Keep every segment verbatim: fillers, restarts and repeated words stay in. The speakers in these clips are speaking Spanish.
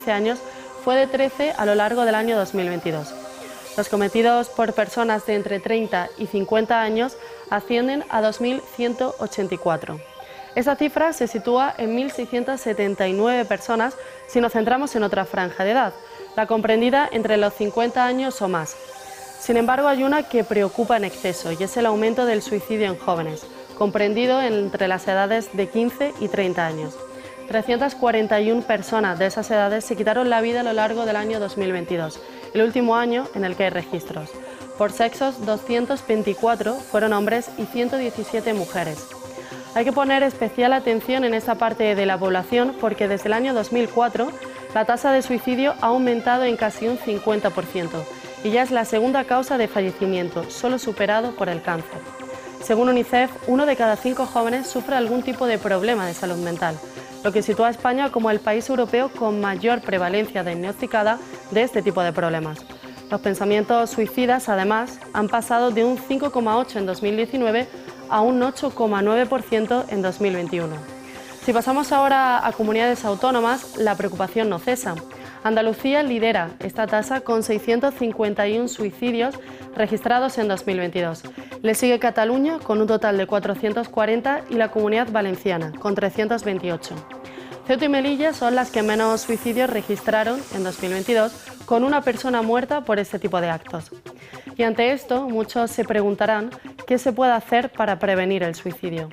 años fue de trece a lo largo del año dos mil veintidós. Los cometidos por personas de entre treinta y cincuenta años ascienden a dos mil ciento ochenta y cuatro. Esa cifra se sitúa en mil seiscientas setenta y nueve personas si nos centramos en otra franja de edad, la comprendida entre los cincuenta años o más. Sin embargo, hay una que preocupa en exceso y es el aumento del suicidio en jóvenes, comprendido entre las edades de quince y treinta años. trescientas cuarenta y una personas de esas edades se quitaron la vida a lo largo del año dos mil veintidós, el último año en el que hay registros. Por sexos, doscientos veinticuatro fueron hombres y ciento diecisiete mujeres. Hay que poner especial atención en esta parte de la población porque desde el año dos mil cuatro la tasa de suicidio ha aumentado en casi un cincuenta por ciento y ya es la segunda causa de fallecimiento, solo superado por el cáncer. Según UNICEF, uno de cada cinco jóvenes sufre algún tipo de problema de salud mental, lo que sitúa a España como el país europeo con mayor prevalencia diagnosticada de este tipo de problemas. Los pensamientos suicidas, además, han pasado de un cinco coma ocho por ciento en dos mil diecinueve a un ocho coma nueve por ciento en dos mil veintiuno. Si pasamos ahora a comunidades autónomas, la preocupación no cesa. Andalucía lidera esta tasa con seiscientos cincuenta y uno suicidios registrados en dos mil veintidós. Le sigue Cataluña con un total de cuatrocientos cuarenta y la Comunidad Valenciana con trescientos veintiocho. Ceuta y Melilla son las que menos suicidios registraron en dos mil veintidós, con una persona muerta por este tipo de actos. Y ante esto, muchos se preguntarán qué se puede hacer para prevenir el suicidio.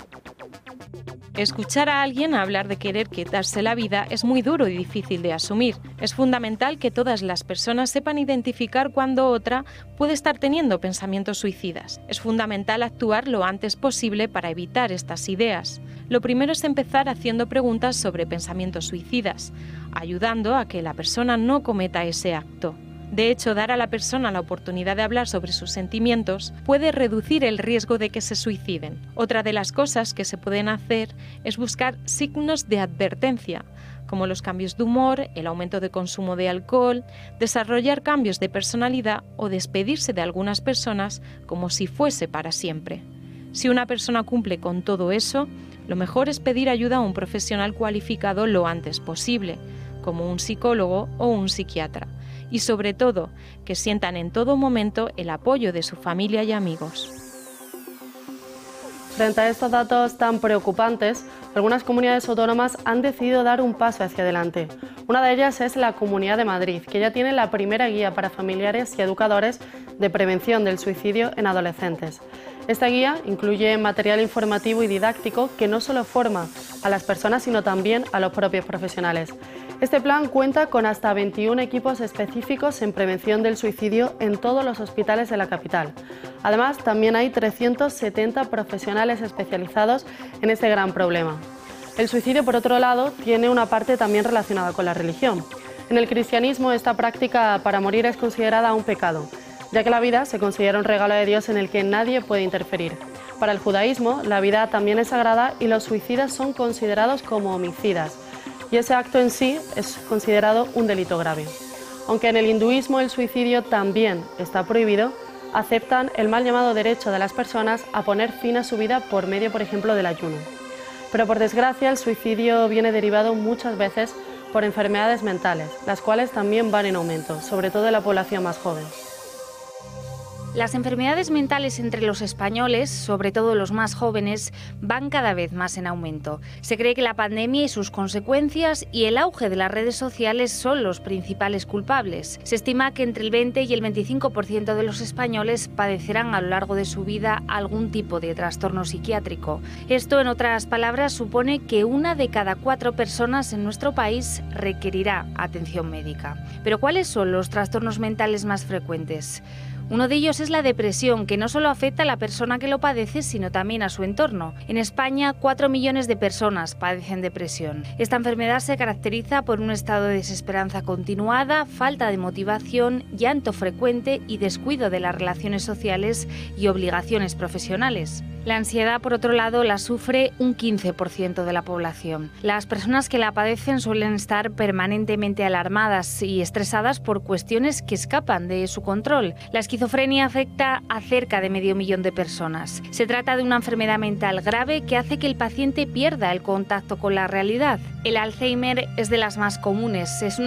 Escuchar a alguien hablar de querer quitarse la vida es muy duro y difícil de asumir. Es fundamental que todas las personas sepan identificar cuando otra puede estar teniendo pensamientos suicidas. Es fundamental actuar lo antes posible para evitar estas ideas. Lo primero es empezar haciendo preguntas sobre pensamientos suicidas, ayudando a que la persona no cometa ese acto. De hecho, dar a la persona la oportunidad de hablar sobre sus sentimientos puede reducir el riesgo de que se suiciden. Otra de las cosas que se pueden hacer es buscar signos de advertencia, como los cambios de humor, el aumento de consumo de alcohol, desarrollar cambios de personalidad o despedirse de algunas personas como si fuese para siempre. Si una persona cumple con todo eso, lo mejor es pedir ayuda a un profesional cualificado lo antes posible, como un psicólogo o un psiquiatra. Y sobre todo, que sientan en todo momento el apoyo de su familia y amigos. Frente a estos datos tan preocupantes, algunas comunidades autónomas han decidido dar un paso hacia adelante. Una de ellas es la Comunidad de Madrid, que ya tiene la primera guía para familiares y educadores de prevención del suicidio en adolescentes. Esta guía incluye material informativo y didáctico que no solo forma a las personas, sino también a los propios profesionales. Este plan cuenta con hasta veintiún equipos específicos en prevención del suicidio en todos los hospitales de la capital. Además, también hay trescientos setenta profesionales especializados en este gran problema. El suicidio, por otro lado, tiene una parte también relacionada con la religión. En el cristianismo, esta práctica para morir es considerada un pecado, ya que la vida se considera un regalo de Dios en el que nadie puede interferir. Para el judaísmo, la vida también es sagrada y los suicidas son considerados como homicidas, y ese acto en sí es considerado un delito grave. Aunque en el hinduismo el suicidio también está prohibido, aceptan el mal llamado derecho de las personas a poner fin a su vida por medio, por ejemplo, del ayuno. Pero por desgracia el suicidio viene derivado muchas veces por enfermedades mentales, las cuales también van en aumento, sobre todo en la población más joven. Las enfermedades mentales entre los españoles, sobre todo los más jóvenes, van cada vez más en aumento. Se cree que la pandemia y sus consecuencias y el auge de las redes sociales son los principales culpables. Se estima que entre el veinte y el veinticinco por ciento de los españoles padecerán a lo largo de su vida algún tipo de trastorno psiquiátrico. Esto, en otras palabras, supone que una de cada cuatro personas en nuestro país requerirá atención médica. Pero ¿cuáles son los trastornos mentales más frecuentes? Uno de ellos es la depresión, que no solo afecta a la persona que lo padece, sino también a su entorno. En España, cuatro millones de personas padecen depresión. Esta enfermedad se caracteriza por un estado de desesperanza continuada, falta de motivación, llanto frecuente y descuido de las relaciones sociales y obligaciones profesionales. La ansiedad, por otro lado, la sufre un quince por ciento de la población. Las personas que la padecen suelen estar permanentemente alarmadas y estresadas por cuestiones que escapan de su control. La esquizofrenia esquizofrenia afecta a cerca de medio millón de personas. Se trata de una enfermedad mental grave que hace que el paciente pierda el contacto con la realidad. El Alzheimer es de las más comunes. Es una